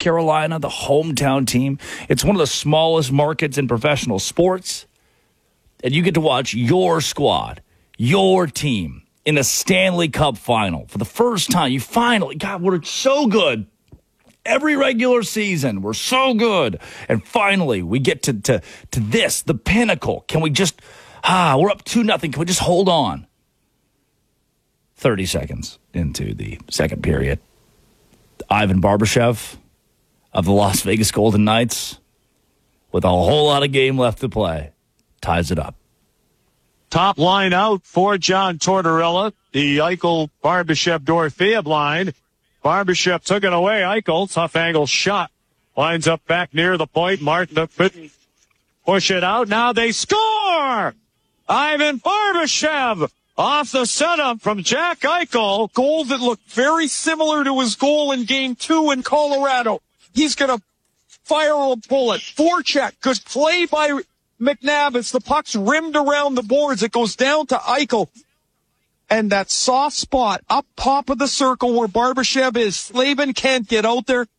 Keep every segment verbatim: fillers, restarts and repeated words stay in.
Carolina, the hometown team. It's one of the smallest markets in professional sports. And you get to watch your squad, your team, in a Stanley Cup final for the first time. You finally, God, we're so good. Every regular season, we're so good. And finally, we get to, to, to this, the pinnacle. Can we just, ah, we're up two nothing. Can we just hold on? thirty seconds into the second period, Ivan Barbashev of the Las Vegas Golden Knights, with a whole lot of game left to play, ties it up. Top line out for John Tortorella. The Eichel, Barbashev, Dorofeev line. Barbashev took it away. Eichel, tough angle shot. Lines up back near the point. Martin couldn't push it out. Now they score! Ivan Barbashev off the setup from Jack Eichel. Goal that looked very similar to his goal in game two in Colorado. He's going to fire a bullet. Forecheck. Good play by McNabb as the puck's rimmed around the boards. It goes down to Eichel. And that soft spot up top of the circle where Barbashev is. Slavin can't get out there.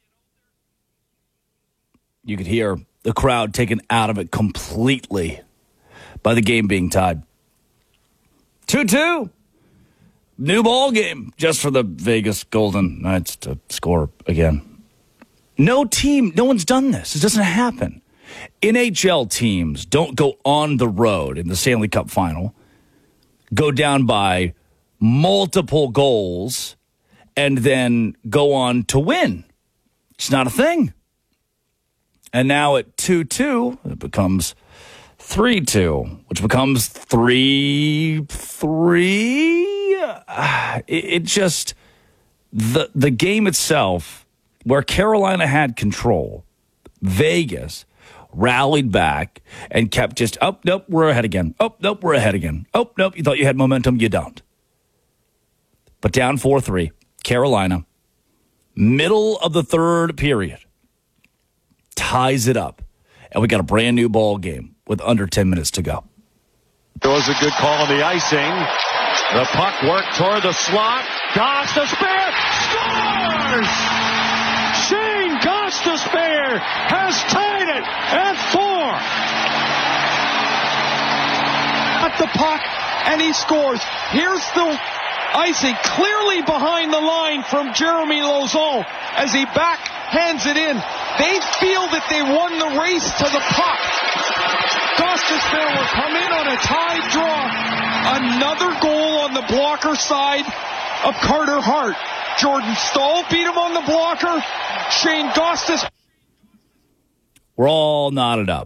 You could hear the crowd taken out of it completely by the game being tied. two two. New ball game just for the Vegas Golden Knights to score again. No team, no one's done this. It doesn't happen. N H L teams don't go on the road in the Stanley Cup final, go down by multiple goals, and then go on to win. It's not a thing. And now at two two, it becomes three two, which becomes three three. It, it just, the the game itself, where Carolina had control, Vegas rallied back and kept just, oh, nope, we're ahead again. Oh, nope, we're ahead again. Oh, nope, you thought you had momentum, you don't. But down four three, Carolina, middle of the third period, ties it up. And we got a brand new ball game with under ten minutes to go. There was a good call on the icing. The puck worked toward the slot. Gostisbehere scores! Shane Gostisbehere has tied it at four. At the puck, and he scores. Here's the icing, clearly behind the line from Jeremy Lauzon as he backhands it in. They feel that they won the race to the puck. Gostisbehere will come in on a tie draw. Another goal on the blocker side of Carter Hart. Jordan Staal beat him on the blocker. Shane Gostis. We're all knotted up.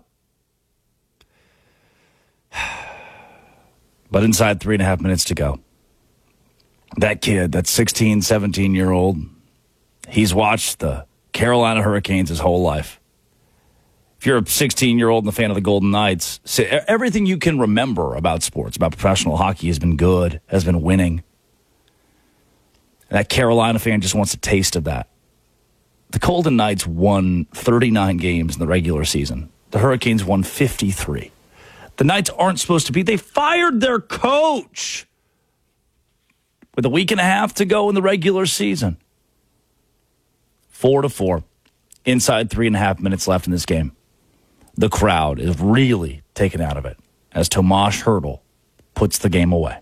But inside three and a half minutes to go, that kid, that sixteen, seventeen-year-old, he's watched the Carolina Hurricanes his whole life. If you're a sixteen-year-old and a fan of the Golden Knights, everything you can remember about sports, about professional hockey, has been good, has been winning. And that Carolina fan just wants a taste of that. The Golden Knights won thirty-nine games in the regular season. The Hurricanes won fifty-three. The Knights aren't supposed to be. They fired their coach with a week and a half to go in the regular season. Four to four. Inside three and a half minutes left in this game. The crowd is really taken out of it as Tomas Hertl puts the game away.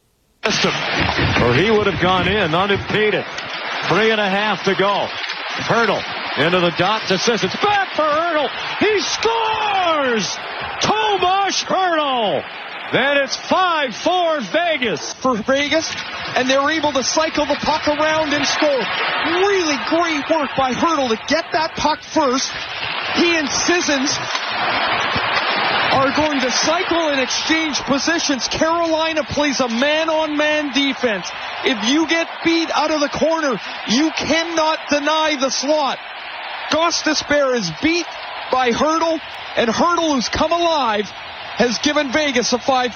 Or he would have gone in unimpeded. Three and a half to go. Hertl into the dot to Sissons. Back for Hertl. He scores! Tomas Hertl! Then it's five four Vegas. For Vegas, and they're able to cycle the puck around and score. Really great work by Hertl to get that puck first. He and Sissons are going to cycle and exchange positions. Carolina plays a man-on-man defense. If you get beat out of the corner, you cannot deny the slot. Gostisbehere is beat by Hertl, and Hertl, who's come alive, has given Vegas a five.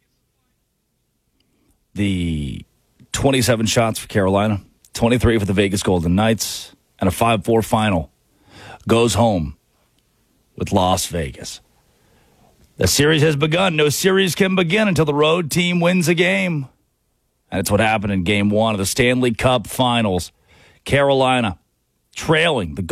The twenty-seven shots for Carolina, twenty-three for the Vegas Golden Knights, and a five four final goes home with Las Vegas. The series has begun. No series can begin until the road team wins a game. And it's what happened in game one of the Stanley Cup Finals. Carolina trailing the